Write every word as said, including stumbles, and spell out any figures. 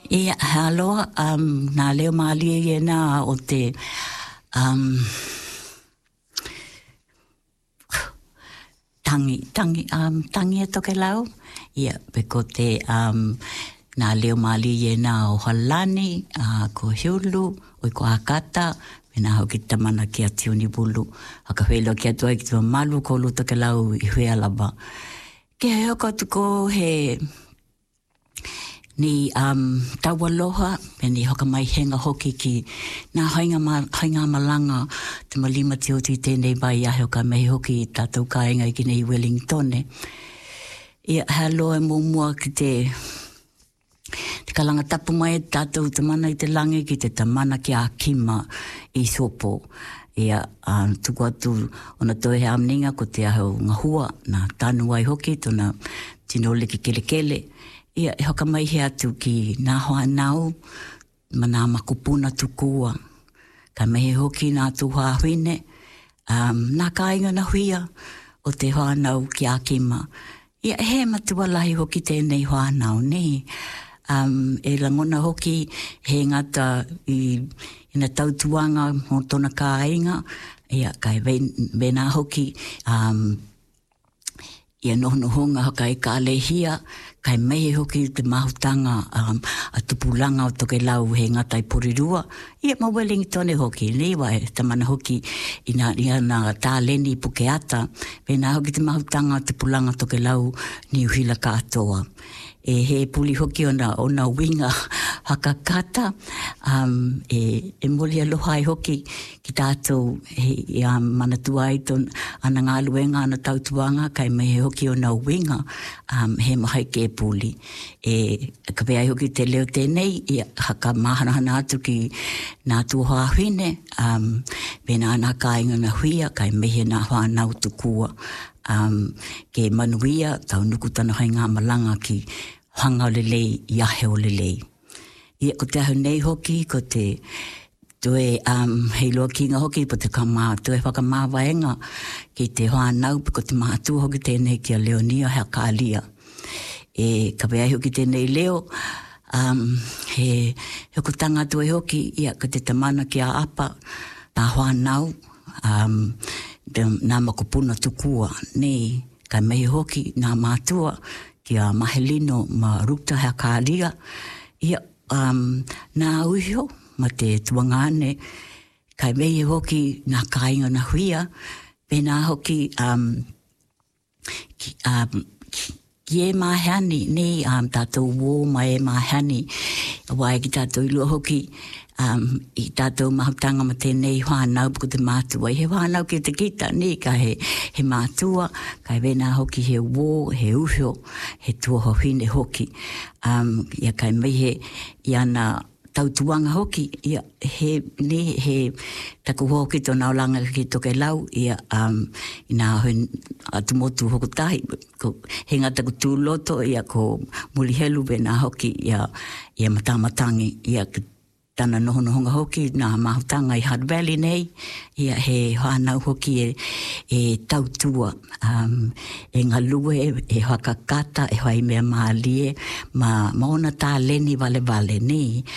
Ia, haloa, um, nā leo mālia ia nā o te, um, tangi, tangi, um, tangi e toke lau. Ia, peko te, um, nā leo mālia ia nā o Halani, uh, ko Hiulu, oi ko Akata, me nā hoki tamana ki a Tioni Bulu. Haka whelo ki atua ki tua malu ko lu toke lau i hui alaba. Ke heo katuko he... ni um tawaloha peni hoka mai henga hoki ki na hainga ma, hainga malanga te malima te oti tēnei bai ahe o ka mehi hoki i tātou kāinga i ki nei Wellington. Ia halo e mumua ki te te kalanga tapu mai tātou te mana i te langi ki te tamana ki a kima i sopo. Ia um, tuku atu ona toe he amninga ko te aho ngahua na tānu ai hoki tona tinole ki kele kele. Ia, e hoka mai he atu ki nā hoa nau, ma nā makupuna tukua. Ka mehe hoki nā tuha huine, um, nā kāinga na huia o te hoa nau ki a kima. Ia, he matua lahi hoki tēnei hoa nau, ne? Um, e langona hoki he ngata i ina tautuanga mo tona kāinga. Ia, kai vena hoki... Um, ia nohono honga haka e ka alehia, kai mehe hoki te mahutanga um, a tupulanga o toke lau he ngata i porirua. Ia ma Wellington e hoki, lewa e tamana hoki i nā ria nā tāleni puke ata, pēnā hoki te mahutanga o tupulanga toke lau ni uhila katoa. E he puli hoki ona, ona winga haka kata, um, e, e moli aloha i hoki ki tātou he um, manatua i ton ana ngā luenga ana tautuanga kai me he hoki ona winga um, he mahai ke puli. E ka pea hoki te leo tēnei i haka mahanahana atu ki nā tuha huine, um, pēnā ana kāinga na huia kai mehe nā hoa nau tukua. Um, ke manuia tau nuku tana hai ngā malanga ki hanga o lelei, iahe o lelei. Ia ko te ahu nei hoki, ko te toe um, hei loa ki ngā hoki, po te kama toe whakamāwaenga ki te hoa nau, ko te mātua hoki tēnei ki a Leonia hea kālia. E ka pea hoki tēnei leo, um, he hoko tanga toe hoki, ia ko te tamana ki a apa, nā hoa nau, um, nā makupuna tukua, nei, kai mehi hoki nā mātua ki a Mahelino ma Ruta hea kālia. Ia, um, nā uihio ma te tuangane, kai mehi hoki nā kāinga na huia, pēnā hoki um, ki, um, ki, ki e mahani, nei, um, tātou wō ma e mahani, wai ki tātou ilua hoki, Um, i tātou mahutanga ma tēnei whānau puku te mātua. I he whānau ki te kita, ni ka he, he mātua, kai wena hoki he wō, he uhio, he tuoho hine hoki. Um, ia kai mehe i ana tautuanga hoki, ia he, ne, he taku hoki tōna olanga ki toke lau, ia um, i nā hoi atumotu hoko tahi, ko he ngata ku tūloto, ia ko muli helu wena hoki, ia, ia matamatangi, ia tana noho nohonga hoki nā mahutanga i Hutt Valley nei, ia he whanau hoki e, e tautua, um, e ngā lue, e haka kata, e hoi mea mālie, ma maona tā leni vale vale nei.